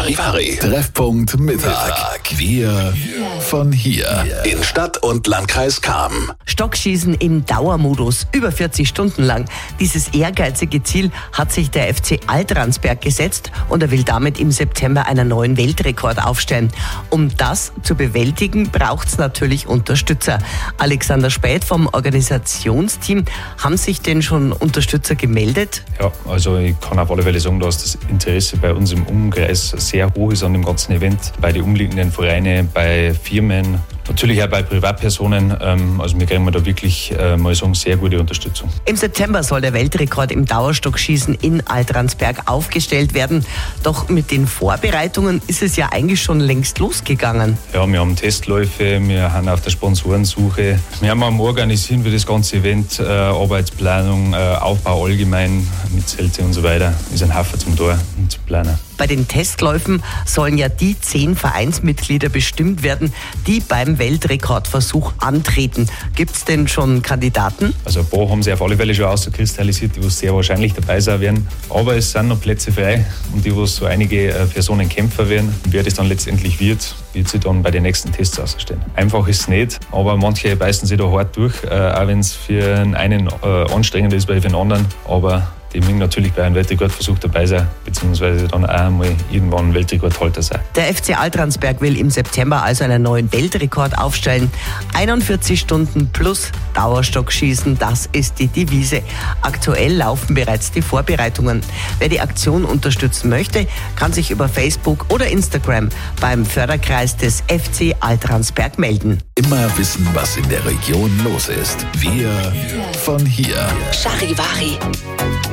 Charivari. Treffpunkt Mittag. Wir von hier. In Stadt und Landkreis Cham. Stockschießen im Dauermodus, über 40 Stunden lang. Dieses ehrgeizige Ziel hat sich der FC Altransberg gesetzt und er will damit im September einen neuen Weltrekord aufstellen. Um das zu bewältigen, braucht es natürlich Unterstützer. Alexander Späth vom Organisationsteam. Haben sich denn schon Unterstützer gemeldet? Ja, also ich kann auf alle Fälle sagen, dass das Interesse bei uns im Umkreis sehr hoch ist an dem ganzen Event. Bei den umliegenden Vereinen, bei Firmen, natürlich auch bei Privatpersonen. Also wir kriegen da wirklich mal sagen, sehr gute Unterstützung. Im September soll der Weltrekord im Dauerstockschießen in Altransberg aufgestellt werden. Doch mit den Vorbereitungen ist es ja eigentlich schon längst losgegangen. Ja, wir haben Testläufe, wir haben auf der Sponsorensuche. Wir haben am Organisieren für das ganze Event, Arbeitsplanung, Aufbau allgemein mit Zelte und so weiter. Ist ein Haufen zum Tor und zu planen. Bei den Testläufen sollen ja die 10 Vereinsmitglieder bestimmt werden, die beim Weltrekordversuch antreten. Gibt es denn schon Kandidaten? Also ein paar haben sich auf alle Fälle schon auskristallisiert, die sehr wahrscheinlich dabei sein werden. Aber es sind noch Plätze frei und die, wo so einige Personen kämpfen werden. Wer das dann letztendlich wird sich dann bei den nächsten Tests ausstellen. Einfach ist es nicht, aber manche beißen sich da hart durch, auch wenn es für einen anstrengender ist, bei den anderen. Aber die mögen natürlich bei einem Weltrekordversuch dabei sein, beziehungsweise dann auch einmal irgendwann Weltrekordhalter sein. Der FC Altransberg will im September also einen neuen Weltrekord aufstellen. 41 Stunden plus Dauerstockschießen, das ist die Devise. Aktuell laufen bereits die Vorbereitungen. Wer die Aktion unterstützen möchte, kann sich über Facebook oder Instagram beim Förderkreis des FC Altransberg melden. Immer wissen, was in der Region los ist. Wir von hier. Charivari.